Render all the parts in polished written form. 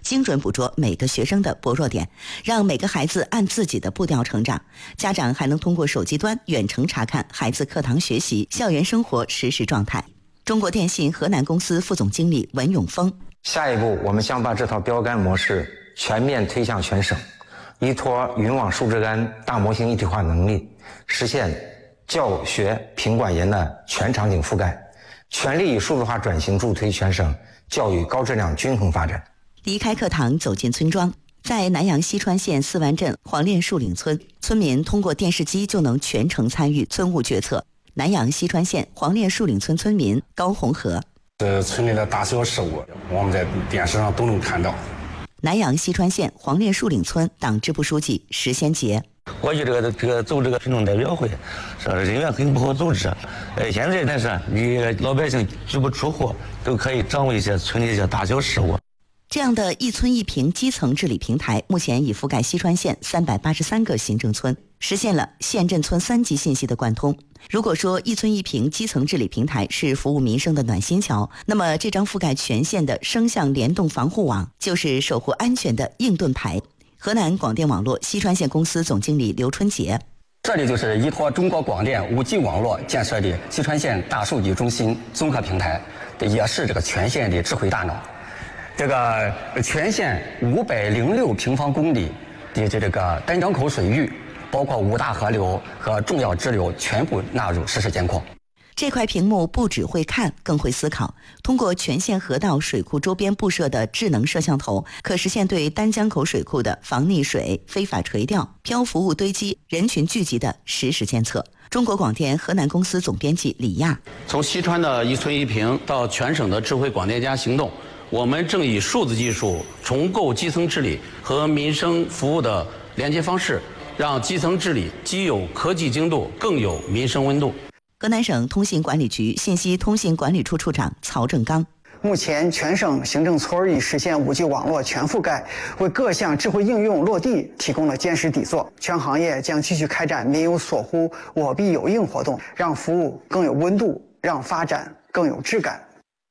精准捕捉每个学生的薄弱点，让每个孩子按自己的步调成长。家长还能通过手机端远程查看孩子课堂学习、校园生活实时状态。中国电信河南公司副总经理文永峰： 下一步，我们将把这套标杆模式全面推向全省，依托云网数值杆大模型一体化能力，实现教学品管研的全场景覆盖，全力以数字化转型助推全省教育高质量均衡发展。 离开课堂走进村庄，在南阳西川县四湾镇黄练树岭村，村民通过电视机就能全程参与村务决策。南阳西川县黄练树岭村村民高红河： 村里的大小事务，我们在电视上都能看到。 南阳西川县黄练树岭村党支部书记石先杰： 过去走这个群众代表会，是人员很不好组织。现在但是你老百姓足不出户都可以掌握一些村里的大小事务。 这样的一村一评基层治理平台，目前已覆盖西川县383个行政村，实现了县镇村3级信息的贯通。如果说一村一评基层治理平台是服务民生的暖心桥，那么这张覆盖全县的声像联动防护网就是守护安全的应盾牌。河南广电网络西川县公司总经理刘春杰： 这里就是依托中国广电5G 网络建设的西川县大数据中心综合平台，也是这个全县的智慧大脑。这个全县506平方公里的这个丹江口水域，包括5大河流和重要支流全部纳入实时监控。 这块屏幕不只会看，更会思考。通过全县河道水库周边布设的智能摄像头，可实现对丹江口水库的防溺水、非法垂钓、漂浮物堆积、人群聚集的实时监测。中国广电河南公司总编辑李亚： 从西川的一村一评到全省的智慧广电加行动，我们正以数字技术重构基层治理和民生服务的连接方式，让基层治理既有科技精度，更有民生温度。 河南省通信管理局信息通信管理处处长曹正刚： 目前全省行政村已实现5G 网络全覆盖，为各项智慧应用落地提供了坚实底座。全行业将继续开展民有所呼，我必有应活动，让服务更有温度，让发展更有质感。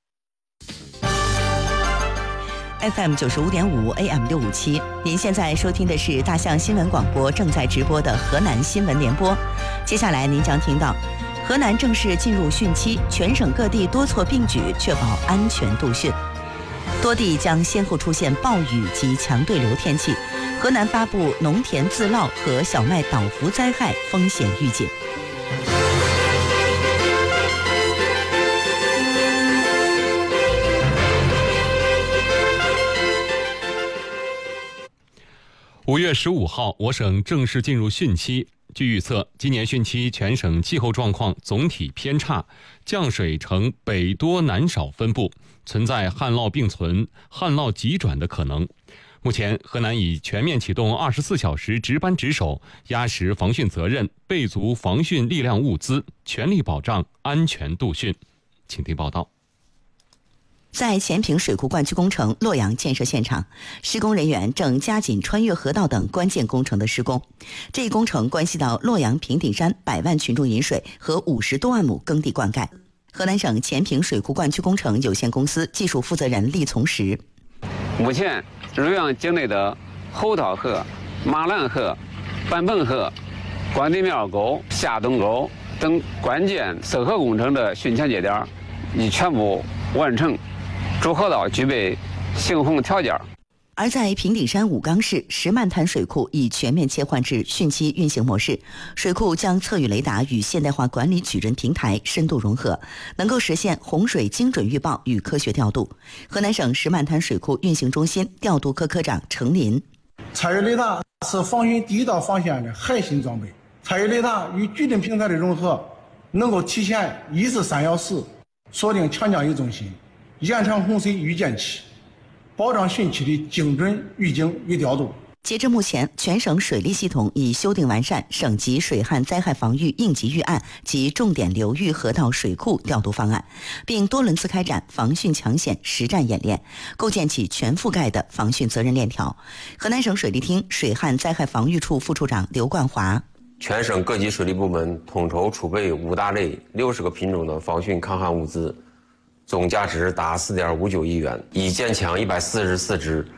FM 95.5 AM 657，您现在收听的是大象新闻广播正在直播的河南新闻联播。接下来您将听到，河南正式进入汛期，全省各地多措并举，确保安全度汛。多地将先后出现暴雨及强对流天气。河南发布农田自涝和小麦倒伏灾害风险预警。 5月15号，我省正式进入汛期。据预测，今年汛期全省气候状况总体偏差，降水呈北多南少分布，存在旱涝并存、旱涝急转的可能。目前，河南已全面启动24小时值班值守，压实防汛责任，备足防汛力量物资，全力保障安全度汛。请听报道。 在前坪水库灌区工程洛阳建设现场，施工人员正加紧穿越河道等关键工程的施工。这一工程关系到洛阳平顶山100万群众饮水和50多万亩耕地灌溉。河南省前坪水库灌区工程有限公司技术负责人厉从实： 目前，洛阳境内的后道河、马兰河、板本河、关帝庙沟、下东沟等关键涉河工程的汛前节点已全部完成，主河道具备行洪条件。 而在平顶山武冈市石漫滩水库已全面切换至汛期运行模式，水库将测雨雷达与现代化管理举人平台深度融合，能够实现洪水精准预报与科学调度。河南省石漫滩水库运行中心调度科科长程林： 测雨雷达是防汛第一道防线的核心装备，测雨雷达与举人平台的融合，能够体现143要时锁定强降雨中心，延长洪水预见期，保障汛期的精准预警与调度。 截至目前，全省水利系统已修订完善省级水旱灾害防御应急预案及重点流域河道水库调度方案，并多轮次开展防汛抢险实战演练，构建起全覆盖的防汛责任链条。河南省水利厅水旱灾害防御处副处长刘冠华： 全省各级水利部门统筹储备5大类60个品种的防汛抗旱物资，总价值达4.59亿元，已建抢144支